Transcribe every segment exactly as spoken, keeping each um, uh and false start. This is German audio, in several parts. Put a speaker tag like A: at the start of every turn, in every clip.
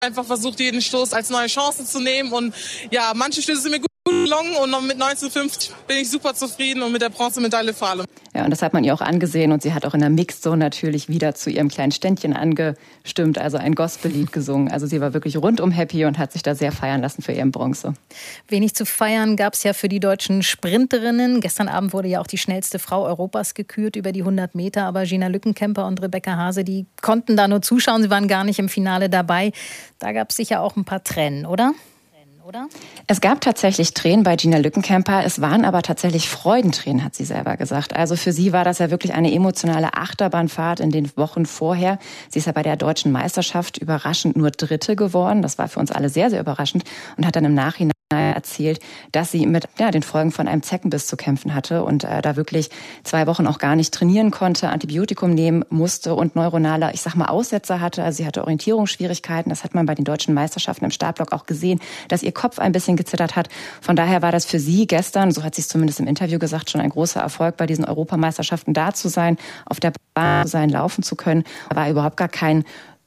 A: einfach versucht, jeden Stoß als neue Chance zu nehmen. Und ja, manche Stöße sind mir gut gelungen und noch mit neunzehnhundertfünfzig bin ich super zufrieden und mit der Bronzemedaille vor allem.
B: Ja, und das hat man ihr auch angesehen und sie hat auch in der Mixzone natürlich wieder zu ihrem kleinen Ständchen angestimmt, also ein Gospellied gesungen. Also sie war wirklich rundum happy und hat sich da sehr feiern lassen für ihren Bronze.
C: Wenig zu feiern gab es ja für die deutschen Sprinterinnen. Gestern Abend wurde ja auch die schnellste Frau Europas gekürt über die hundert Meter, aber Gina Lückenkämper und Rebecca Hase, die konnten da nur zuschauen, sie waren gar nicht im Finale dabei. Da gab es sicher auch ein paar Tränen, oder? Oder?
B: Es gab tatsächlich Tränen bei Gina Lückenkämper, es waren aber tatsächlich Freudentränen, hat sie selber gesagt. Also für sie war das ja wirklich eine emotionale Achterbahnfahrt in den Wochen vorher. Sie ist ja bei der deutschen Meisterschaft überraschend nur Dritte geworden. Das war für uns alle sehr, sehr überraschend und hat dann im Nachhinein erzählt, dass sie mit ja, den Folgen von einem Zeckenbiss zu kämpfen hatte und äh, da wirklich zwei Wochen auch gar nicht trainieren konnte, Antibiotikum nehmen musste und neuronale, ich sag mal, Aussetzer hatte. Also sie hatte Orientierungsschwierigkeiten. Das hat man bei den deutschen Meisterschaften im Startblock auch gesehen, dass ihr Kopf ein bisschen gezittert hat. Von daher war das für sie gestern, so hat sie es zumindest im Interview gesagt, schon ein großer Erfolg, bei diesen Europameisterschaften da zu sein, auf der Bahn zu sein, laufen zu können. Da war überhaupt gar kein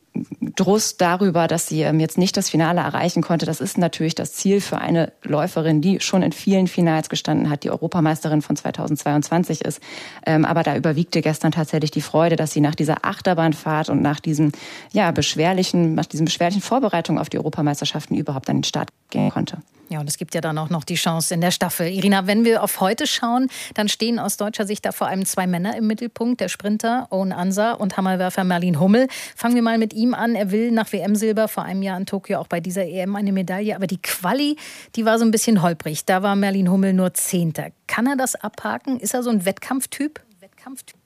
B: Druss darüber, dass sie jetzt nicht das Finale erreichen konnte. Das ist natürlich das Ziel für eine Läuferin, die schon in vielen Finals gestanden hat, die Europameisterin von zweitausendzweiundzwanzig ist. Aber da überwiegte gestern tatsächlich die Freude, dass sie nach dieser Achterbahnfahrt und nach diesem ja, beschwerlichen, nach diesen beschwerlichen Vorbereitungen auf die Europameisterschaften überhaupt an den Start gehen konnte.
C: Ja, und es gibt ja dann auch noch die Chance in der Staffel. Irina, wenn wir auf heute schauen, dann stehen aus deutscher Sicht da vor allem zwei Männer im Mittelpunkt, der Sprinter Owen Ansa und Hammerwerfer Merlin Hummel. Fangen wir mal mit ihm an. Er will nach W M-Silber, vor einem Jahr in Tokio auch bei dieser E M eine Medaille. Aber die Quali, die war so ein bisschen holprig. Da war Merlin Hummel nur Zehnter. Kann er das abhaken? Ist er so ein Wettkampftyp? Wettkampftyp?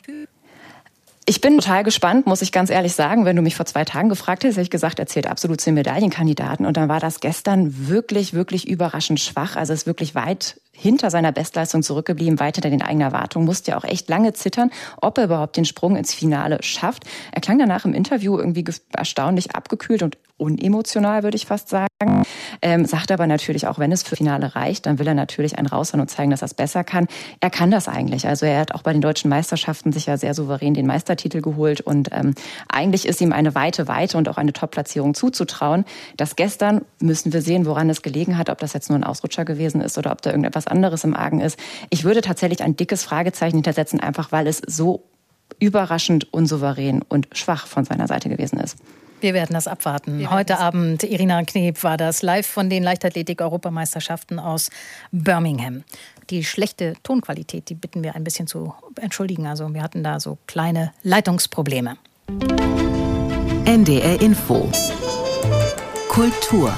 B: Ich bin total gespannt, muss ich ganz ehrlich sagen. Wenn du mich vor zwei Tagen gefragt hättest, hätte ich gesagt, er zählt absolut zu den Medaillenkandidaten. Und dann war das gestern wirklich, wirklich überraschend schwach. Also es ist wirklich weit hinter seiner Bestleistung zurückgeblieben, weit hinter den eigenen Erwartungen, musste ja auch echt lange zittern, ob er überhaupt den Sprung ins Finale schafft. Er klang danach im Interview irgendwie erstaunlich abgekühlt und unemotional, würde ich fast sagen. Ähm, sagt aber natürlich auch, wenn es für Finale reicht, dann will er natürlich einen raushauen und zeigen, dass er es besser kann. Er kann das eigentlich. Also er hat auch bei den deutschen Meisterschaften sich ja sehr souverän den Meistertitel geholt und ähm, eigentlich ist ihm eine weite Weite und auch eine Top-Platzierung zuzutrauen. Das gestern müssen wir sehen, woran es gelegen hat, ob das jetzt nur ein Ausrutscher gewesen ist oder ob da irgendetwas anderes im Argen ist. Ich würde tatsächlich ein dickes Fragezeichen hintersetzen, einfach weil es so überraschend unsouverän und schwach von seiner Seite gewesen ist.
C: Wir werden das abwarten. Heute Abend, Irina Kneb war das live von den Leichtathletik-Europameisterschaften aus Birmingham. Die schlechte Tonqualität, die bitten wir ein bisschen zu entschuldigen. Also wir hatten da so kleine Leitungsprobleme.
D: N D R Info. Kultur.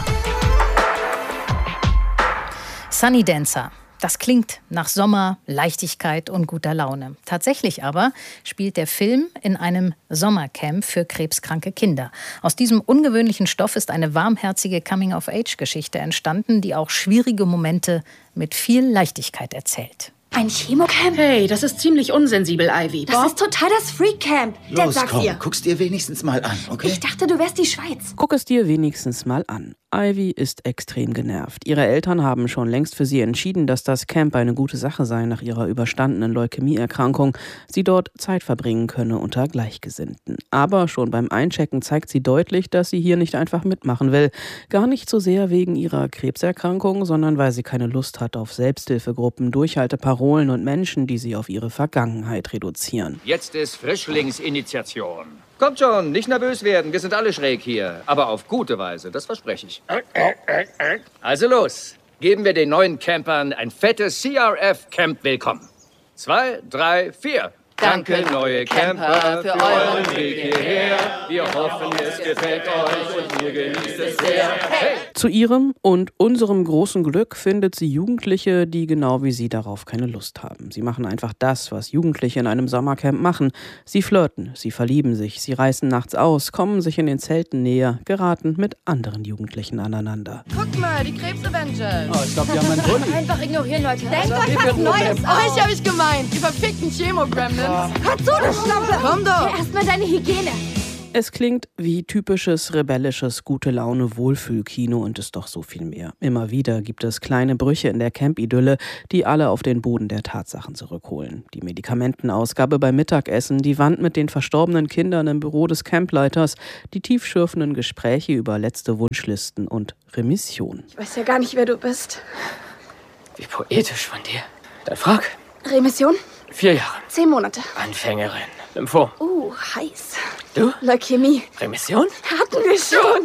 C: Sunny Dancer. Das klingt nach Sommer, Leichtigkeit und guter Laune. Tatsächlich aber spielt der Film in einem Sommercamp für krebskranke Kinder. Aus diesem ungewöhnlichen Stoff ist eine warmherzige Coming-of-Age-Geschichte entstanden, die auch schwierige Momente mit viel Leichtigkeit erzählt.
E: Ein Chemocamp?
F: Hey, das ist ziemlich unsensibel, Ivy.
E: Das Bob? ist total das Freak-Camp.
G: Los, komm, ihr. guck's dir wenigstens mal an, okay?
E: Ich dachte, du wärst die Schweiz.
H: Guck es dir wenigstens mal an. Ivy ist extrem genervt. Ihre Eltern haben schon längst für sie entschieden, dass das Camp eine gute Sache sei nach ihrer überstandenen Leukämieerkrankung, sie dort Zeit verbringen könne unter Gleichgesinnten. Aber schon beim Einchecken zeigt sie deutlich, dass sie hier nicht einfach mitmachen will. Gar nicht so sehr wegen ihrer Krebserkrankung, sondern weil sie keine Lust hat auf Selbsthilfegruppen, Durchhalteparolen und Menschen, die sie auf ihre Vergangenheit reduzieren.
I: Jetzt ist Frischlingsinitiation. Kommt schon, nicht nervös werden, wir sind alle schräg hier. Aber auf gute Weise, das verspreche ich. Also los, geben wir den neuen Campern ein fettes C R F-Camp willkommen. Zwei, drei, vier. Danke, neue Camper, für euren Weg hierher. Wir hoffen, es gefällt euch und ihr genießt es sehr. Hey!
H: Zu ihrem und unserem großen Glück findet sie Jugendliche, die genau wie sie darauf keine Lust haben. Sie machen einfach das, was Jugendliche in einem Sommercamp machen. Sie flirten, sie verlieben sich, sie reißen nachts aus, kommen sich in den Zelten näher, geraten mit anderen Jugendlichen aneinander.
J: Guck mal, die Krebs-Avengers.
K: Oh, ich glaube, die haben einen Bulli.
J: Einfach ignorieren, Leute. Denkt euch was Neues aus. Euch hab ich gemeint. Die verfickten Chemo-Gremlins.
E: Hör zu, du Schlampe!
J: Komm doch!
E: Erstmal deine Hygiene.
H: Es klingt wie typisches, rebellisches, Gute-Laune-Wohlfühlkino und ist doch so viel mehr. Immer wieder gibt es kleine Brüche in der Camp-Idylle, die alle auf den Boden der Tatsachen zurückholen. Die Medikamentenausgabe beim Mittagessen, die Wand mit den verstorbenen Kindern im Büro des Campleiters, die tiefschürfenden Gespräche über letzte Wunschlisten und Remission.
E: Ich weiß ja gar nicht, wer du bist.
K: Wie poetisch von dir. Dann frag.
E: Remission?
K: Vier Jahre.
E: Zehn Monate.
K: Anfängerin. Lymphom.
E: Uh, heiß.
K: Du?
E: Leukämie.
K: Remission?
E: Hatten wir schon.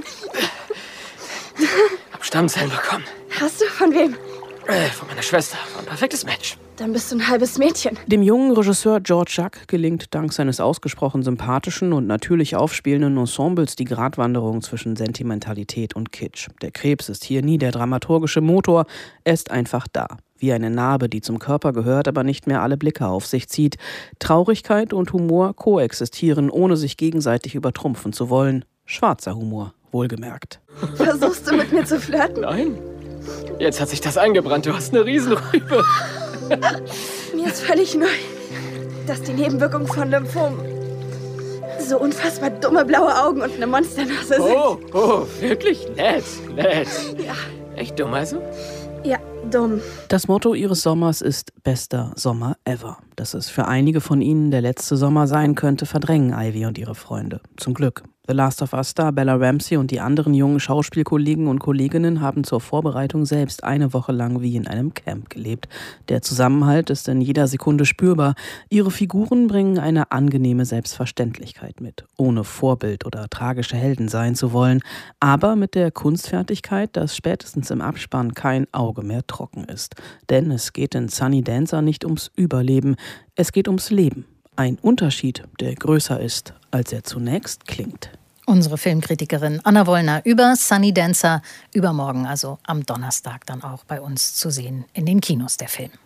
K: Hab Stammzellen bekommen.
E: Hast du? Von wem?
K: Äh, von meiner Schwester. War ein perfektes Match.
E: Dann bist du ein halbes Mädchen.
H: Dem jungen Regisseur George Jacques gelingt dank seines ausgesprochen sympathischen und natürlich aufspielenden Ensembles die Gratwanderung zwischen Sentimentalität und Kitsch. Der Krebs ist hier nie der dramaturgische Motor, er ist einfach da. Wie eine Narbe, die zum Körper gehört, aber nicht mehr alle Blicke auf sich zieht. Traurigkeit und Humor koexistieren, ohne sich gegenseitig übertrumpfen zu wollen. Schwarzer Humor, wohlgemerkt.
E: Versuchst du mit mir zu flirten?
K: Nein. Jetzt hat sich das eingebrannt. Du hast eine Riesenrübe.
E: Mir ist völlig neu, dass die Nebenwirkungen von Lymphom so unfassbar dumme blaue Augen und eine Monsternase sind.
K: Oh, oh, wirklich nett, nett.
E: Ja.
K: Echt dumm also?
E: Ja, dumm.
H: Das Motto ihres Sommers ist bester Sommer ever. Dass es für einige von ihnen der letzte Sommer sein könnte, verdrängen Ivy und ihre Freunde. Zum Glück. The Last of Us-Star Bella Ramsey und die anderen jungen Schauspielkollegen und Kolleginnen haben zur Vorbereitung selbst eine Woche lang wie in einem Camp gelebt. Der Zusammenhalt ist in jeder Sekunde spürbar. Ihre Figuren bringen eine angenehme Selbstverständlichkeit mit, ohne Vorbild oder tragische Helden sein zu wollen, aber mit der Kunstfertigkeit, dass spätestens im Abspann kein Auge mehr trocken ist. Denn es geht in Sunny Dancer nicht ums Überleben, es geht ums Leben. Ein Unterschied, der größer ist, als er zunächst klingt.
C: Unsere Filmkritikerin Anna Wollner über Sunny Dancer, übermorgen, also am Donnerstag, dann auch bei uns zu sehen in den Kinos, der Film.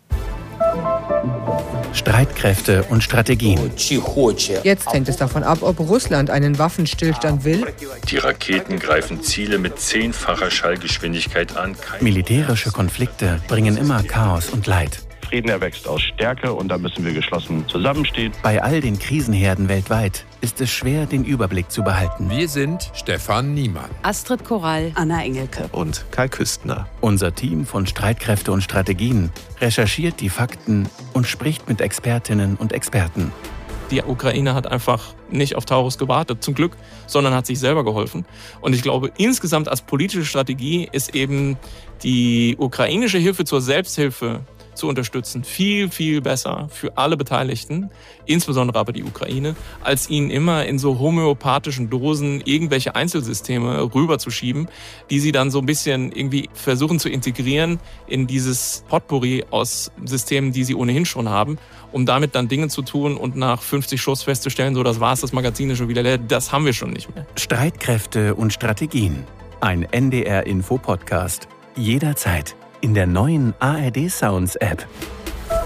L: Streitkräfte und Strategien.
M: Jetzt hängt es davon ab, ob Russland einen Waffenstillstand will.
N: Die Raketen greifen Ziele mit zehnfacher Schallgeschwindigkeit an.
L: Militärische Konflikte bringen immer Chaos und Leid.
O: Frieden erwächst aus Stärke und da müssen wir geschlossen zusammenstehen.
L: Bei all den Krisenherden weltweit ist es schwer, den Überblick zu behalten.
P: Wir sind Stefan Niemann,
Q: Astrid Korall, Anna Engelke
P: und Kai Küstner.
L: Unser Team von Streitkräfte und Strategien recherchiert die Fakten und spricht mit Expertinnen und Experten.
R: Die Ukraine hat einfach nicht auf Taurus gewartet, zum Glück, sondern hat sich selber geholfen. Und ich glaube, insgesamt als politische Strategie ist eben die ukrainische Hilfe zur Selbsthilfe zu unterstützen, viel, viel besser für alle Beteiligten, insbesondere aber die Ukraine, als ihnen immer in so homöopathischen Dosen irgendwelche Einzelsysteme rüberzuschieben, die sie dann so ein bisschen irgendwie versuchen zu integrieren in dieses Potpourri aus Systemen, die sie ohnehin schon haben, um damit dann Dinge zu tun und nach fünfzig Schuss festzustellen, so das war's, das Magazin ist schon wieder leer, das haben wir schon nicht mehr.
L: Streitkräfte und Strategien. Ein N D R-Info-Podcast. Jederzeit. In der neuen A R D Sounds App.